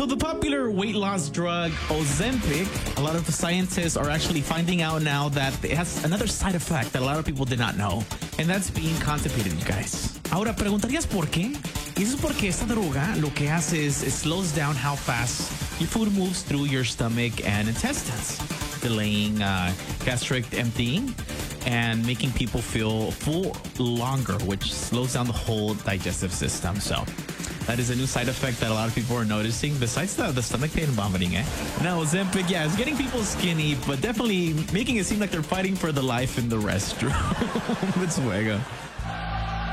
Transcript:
So the popular weight loss drug Ozempic, a lot of the scientists are actually finding out now that it has another side effect that a lot of people did not know, and that's being constipated, you guys. Ahora, ¿preguntarías por qué? Y eso es porque esta droga lo que hace es it slows down how fast your food moves through your stomach and intestines, delaying gastric emptying and making people feel full longer, which slows down the whole digestive system. So that is a new side effect that a lot of people are noticing, besides the stomach pain and vomiting, eh? Now, Ozempic, yeah, it's getting people skinny, but definitely making it seem like they're fighting for the life in the restroom. It's mega.